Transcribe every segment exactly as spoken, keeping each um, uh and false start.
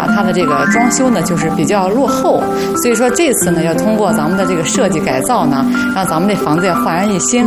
啊，它的这个装修呢就是比较落后，所以说这次呢要通过咱们的这个设计改造呢，让咱们这房子要焕然一新。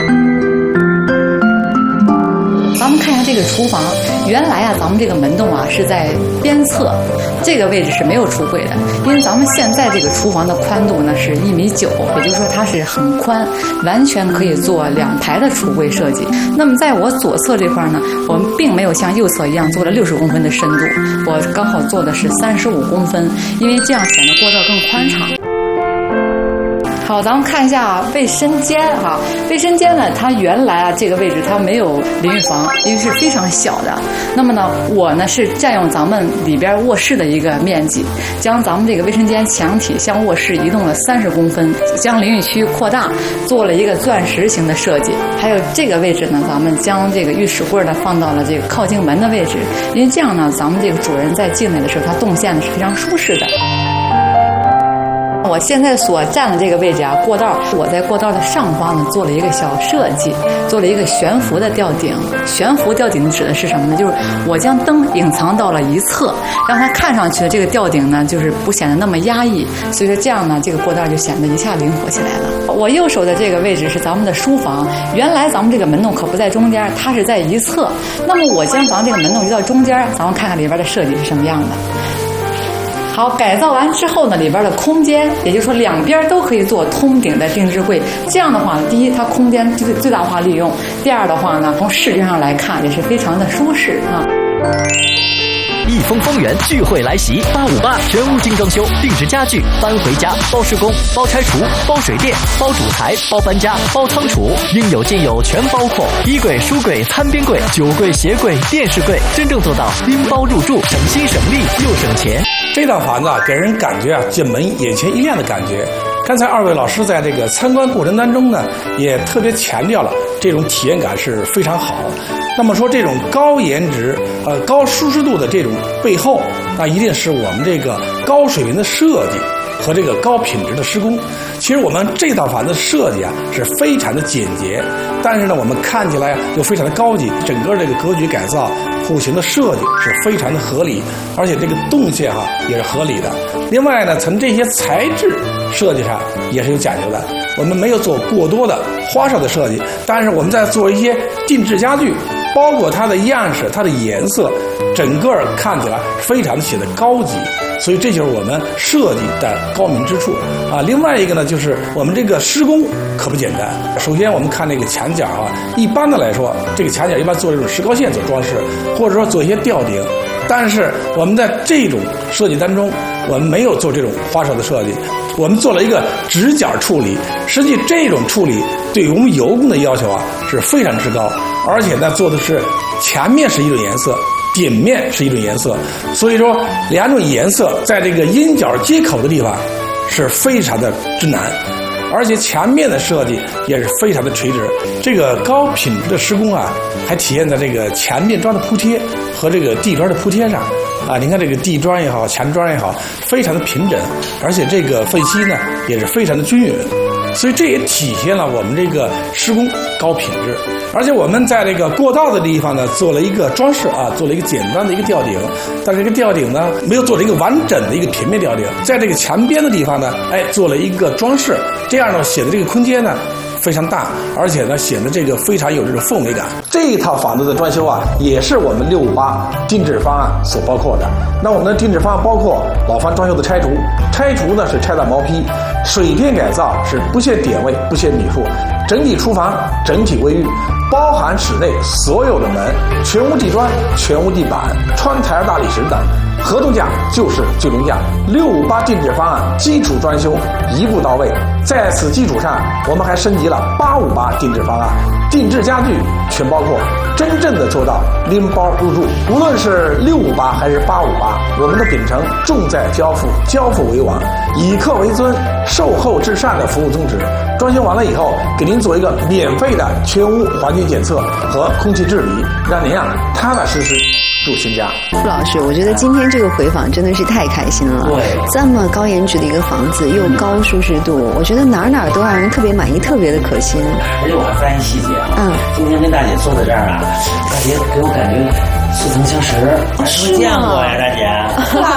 咱们看一下这个厨房，原来啊，咱们这个门洞啊是在边侧，这个位置是没有橱柜的，因为咱们现在这个厨房的宽度呢是一米九，也就是说它是很宽，完全可以做两排的橱柜设计。那么在我左侧这块呢，我们并没有像右侧一样做了六十公分的深度，我刚好做的是三十五公分，因为这样显得过道更宽敞。好，咱们看一下卫生间哈。卫生间呢，它原来啊这个位置它没有淋浴房，因为是非常小的。那么呢，我呢是占用咱们里边卧室的一个面积，将咱们这个卫生间墙体向卧室移动了三十公分，将淋浴区扩大，做了一个钻石形的设计。还有这个位置呢，咱们将这个浴室柜呢放到了这个靠近门的位置，因为这样呢，咱们这个主人在进来的时候，他动线呢是非常舒适的。我现在所站的这个位置啊，过道，我在过道的上方呢做了一个小设计，做了一个悬浮的吊顶。悬浮吊顶指的是什么呢？就是我将灯隐藏到了一侧，让它看上去的这个吊顶呢，就是不显得那么压抑。所以说这样呢，这个过道就显得一下灵活起来了。我右手的这个位置是咱们的书房，原来咱们这个门洞可不在中间，它是在一侧。那么我将咱们这个门洞移到中间，咱们看看里边的设计是什么样的。好，改造完之后呢，里边的空间，也就是说两边都可以做通顶的定制柜。这样的话，第一，它空间最最大化利用；第二的话呢，从视觉上来看也是非常的舒适啊。 益丰丰源聚会来袭，八五八全屋精装修，定制家具，搬回家，包施工，包拆除，包水电，包主材，包搬家，包仓储，应有尽有，全包括。衣柜、书柜、餐边柜、酒柜、鞋柜、电视柜，真正做到拎包入住，省心省力又省钱。 这套房子啊，给人感觉啊，进门眼前一亮的感觉。刚才二位老师在这个参观过程当中呢，也特别强调了这种体验感是非常好。那么说，这种高颜值、呃高舒适度的这种背后，那一定是我们这个高水平的设计和这个高品质的施工。其实我们这套房子设计啊是非常的简洁，但是呢，我们看起来又非常的高级。整个这个格局改造、户型的设计是非常的合理，而且这个动线哈、啊、也是合理的。另外呢，从这些材质设计上也是有讲究的。我们没有做过多的花哨的设计，但是我们在做一些定制家具，包括它的样式、它的颜色，整个看起来非常的显得高级。所以这就是我们设计的高明之处啊。另外一个呢，就是我们这个施工可不简单。首先我们看这个墙角啊，一般的来说，这个墙角一般做这种石膏线做装饰，或者说做一些吊顶。但是我们在这种设计当中，我们没有做这种花哨的设计，我们做了一个直角处理。实际这种处理对于我们油工的要求啊是非常之高，而且呢做的是墙面是一种颜色，顶面是一种颜色，所以说两种颜色在这个阴角接口的地方是非常的之难，而且墙面的设计也是非常的垂直。这个高品质的施工啊，还体现在这个墙面砖的铺贴和这个地砖的铺贴上啊。您看这个地砖也好，墙砖也好，非常的平整，而且这个缝隙呢也是非常的均匀。所以这也体现了我们这个施工高品质。而且我们在这个过道的地方呢，做了一个装饰啊，做了一个简单的一个吊顶，但是这个吊顶呢，没有做了一个完整的一个平面吊顶，在这个墙边的地方呢，哎，做了一个装饰，这样呢，显得这个空间呢非常大，而且呢，显得这个非常有这种氛围感。这一套房子的装修啊，也是我们六五八定制方案所包括的。那我们的定制方案包括老房装修的拆除，拆除呢是拆断毛坯，水电改造是不限点位、不限米数，整体厨房、整体卫浴，包含室内所有的门，全屋地砖、全屋地板、窗台大理石等。合同价就是最终价。六五八定制方案基础装修一步到位，在此基础上，我们还升级了八五八定制方案，定制家具全包括，真正的做到拎包入住。无论是六五八还是八五八，我们的秉承重在交付，交付为王，以客为尊，售后至上的服务宗旨。装修完了以后，给您做一个免费的全屋环境检测和空气治理，让您啊踏踏实实住新家。 傅老师，我觉得今天这个回访真的是太开心了。 对， 这么高颜值的一个房子，又高舒适度，我觉得哪儿哪儿都让人特别满意，特别的可心。 而且我还发现细节啊， 嗯， 今天跟大姐坐在这儿啊，大姐给我感觉似曾相识，是不是见过呀，大姐？